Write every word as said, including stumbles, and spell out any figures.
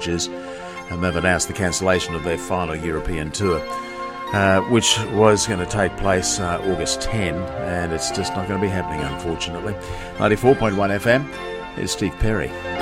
and they've announced the cancellation of their final European tour, uh, which was going to take place uh, August tenth, and it's just not going to be happening, unfortunately. ninety-four point one F M, here's Steve Perry.